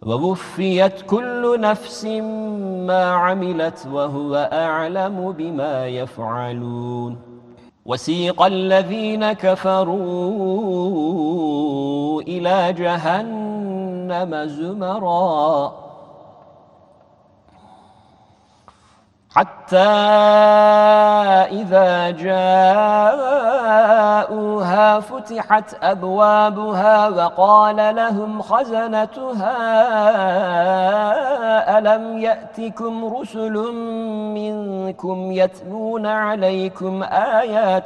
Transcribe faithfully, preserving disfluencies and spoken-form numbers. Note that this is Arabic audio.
ووفيت كل نفس ما عملت وهو أعلم بما يفعلون وسيق الذين كفروا إلى جهنم زمرًا حتى إذا جاءوها فتحت أبوابها وقال لهم خزنتها ألم يأتكم رسل منكم يتلون عليكم آيات